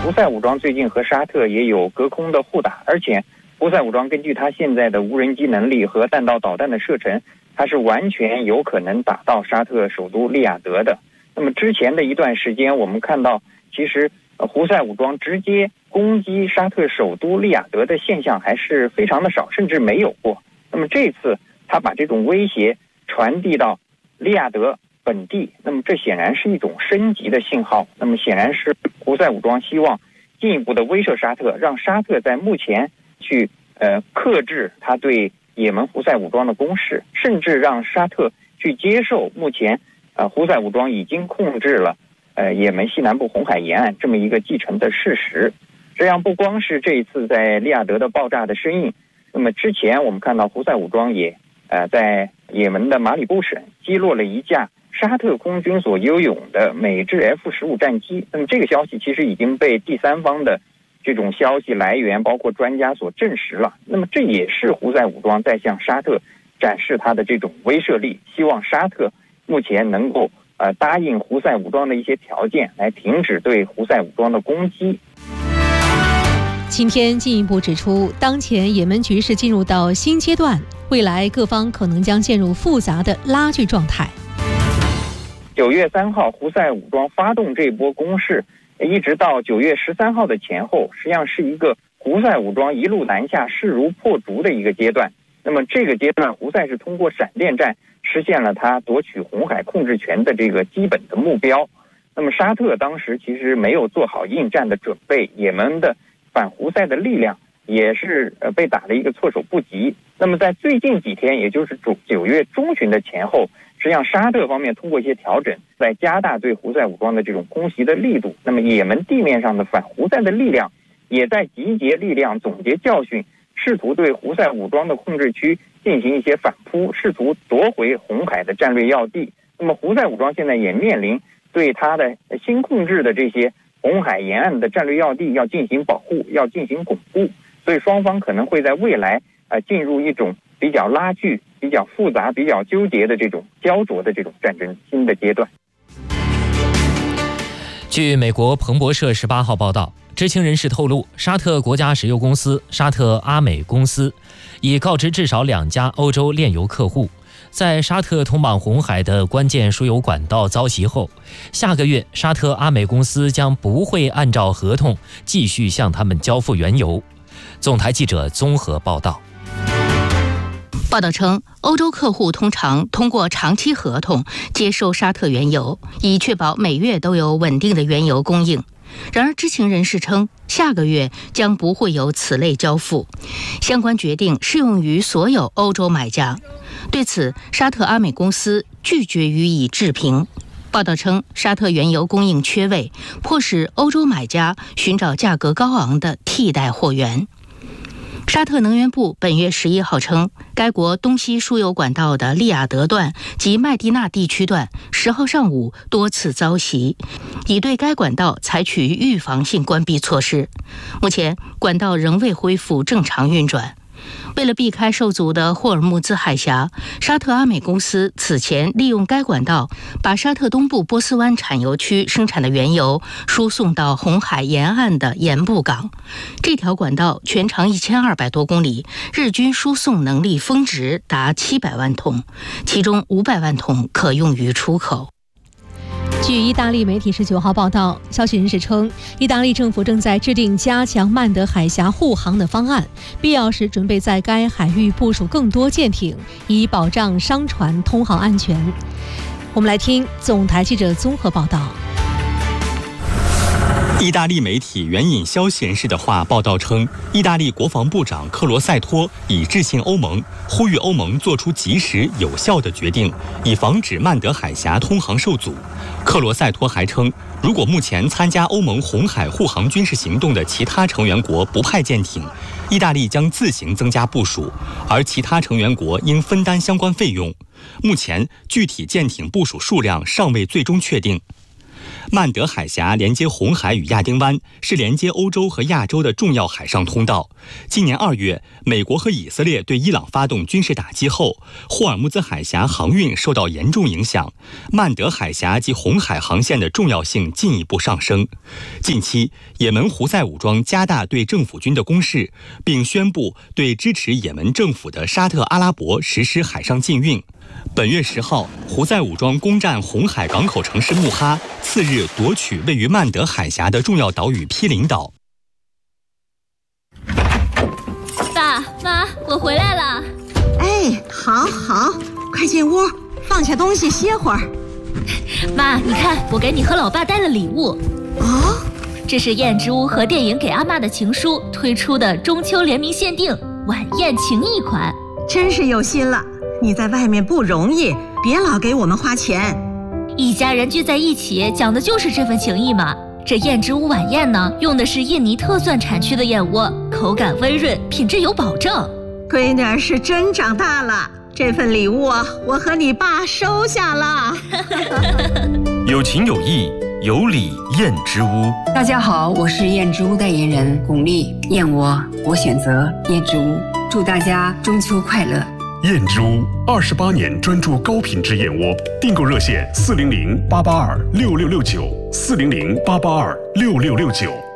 胡塞武装最近和沙特也有隔空的互打，而且胡塞武装根据它现在的无人机能力和弹道导弹的射程，它是完全有可能打到沙特首都利雅得的。那么之前的一段时间，我们看到其实胡塞武装直接攻击沙特首都利雅得的现象还是非常的少，甚至没有过。那么这次他把这种威胁传递到利雅得本地，那么这显然是一种升级的信号。那么显然是胡塞武装希望进一步的威慑沙特，让沙特在目前去克制他对也门胡塞武装的攻势，甚至让沙特去接受目前胡塞武装已经控制了也门西南部红海沿岸这么一个既成的事实。这样不光是这一次在利雅得的爆炸的身影，那么之前我们看到胡塞武装也在也门的马里布省击落了一架沙特空军所拥有的美制 F-15战机。那么这个消息其实已经被第三方的这种消息来源包括专家所证实了。那么这也是胡塞武装在向沙特展示他的这种威慑力，希望沙特目前能够答应胡塞武装的一些条件，来停止对胡塞武装的攻击。 今天进一步指出，当前也门局势进入到新阶段，未来各方可能将进入复杂的拉锯状态。 9月3号胡塞武装发动这波攻势，一直到9月13号的前后，实际上是一个胡塞武装一路南下势如破竹的一个阶段。那么这个阶段，胡塞是通过闪电战实现了他夺取红海控制权的这个基本的目标。那么沙特当时其实没有做好应战的准备，也门的反胡塞的力量也是被打了一个措手不及。那么在最近几天，也就是9月中旬的前后，实际上沙特方面通过一些调整，在加大对胡塞武装的这种空袭的力度。那么也门地面上的反胡塞的力量也在集结力量，总结教训，试图对胡塞武装的控制区进行一些反扑，试图夺回红海的战略要地。那么胡塞武装现在也面临对他的新控制的这些红海沿岸的战略要地要进行保护，要进行巩固。所以双方可能会在未来进入一种比较拉锯、比较复杂、比较纠结的这种焦灼的这种战争新的阶段。 据美国彭博社18号报道，知情人士透露，沙特国家石油公司沙特阿美公司已告知至少2家欧洲炼油客户，在沙特通往红海的关键输油管道遭袭后，下个月沙特阿美公司将不会按照合同继续向他们交付原油。总台记者综合报道。 报道称，欧洲客户通常通过长期合同接收沙特原油，以确保每月都有稳定的原油供应。然而，知情人士称，下个月将不会有此类交付，相关决定适用于所有欧洲买家。对此，沙特阿美公司拒绝予以置评。报道称，沙特原油供应缺位，迫使欧洲买家寻找价格高昂的替代货源。沙特能源部本月11号称，该国东西输油管道的利雅得段及麦地那地区段10号上午多次遭袭，已对该管道采取预防性关闭措施。目前，管道仍未恢复正常运转。为了避开受阻的霍尔木兹海峡，沙特阿美公司此前利用该管道把沙特东部波斯湾产油区生产的原油输送到红海沿岸的盐布港。这条管道全长1200多公里，日均输送能力峰值达700万桶，其中500万桶可用于出口。 据意大利媒体19号报道，消息人士称，意大利政府正在制定加强曼德海峡护航的方案，必要时准备在该海域部署更多舰艇，以保障商船通航安全。我们来听总台记者综合报道。 意大利媒体援引消息人士的话报道称，意大利国防部长克罗塞托已致信欧盟，呼吁欧盟做出及时有效的决定，以防止曼德海峡通航受阻。克罗塞托还称，如果目前参加欧盟红海护航军事行动的其他成员国不派舰艇，意大利将自行增加部署，而其他成员国应分担相关费用。目前具体舰艇部署数量尚未最终确定。 曼德海峡连接红海与亚丁湾，是连接欧洲和亚洲的重要海上通道。今年2月，美国和以色列对伊朗发动军事打击后，霍尔木兹海峡航运受到严重影响，曼德海峡及红海航线的重要性进一步上升。近期，也门胡塞武装加大对政府军的攻势，并宣布对支持也门政府的沙特阿拉伯实施海上禁运。本月10号，胡塞武装攻占红海港口城市穆哈，次日夺取位于曼德海峡的重要岛屿毗邻岛。 爸妈，我回来了。 哎，好，快进屋，放下东西歇会儿。 妈，你看，我给你和老爸带了礼物。 哦， 这是燕之屋和电影给阿嬷的情书推出的中秋联名限定晚宴情谊款， 真是有心了。你在外面不容易，别老给我们花钱。 一家人聚在一起，讲的就是这份情谊嘛。这燕之屋晚宴呢，用的是印尼特蒜产区的燕窝，口感温润，品质有保证。 闺女儿是真长大了，这份礼物啊，我和你爸收下了。 有情有义，有礼燕之屋。 大家好，我是燕之屋代言人巩俐。燕窝，我选择燕之屋。祝大家中秋快乐。 燕之屋28年专注高品质燕窝，订购热线400-882-6669，400-882-6669。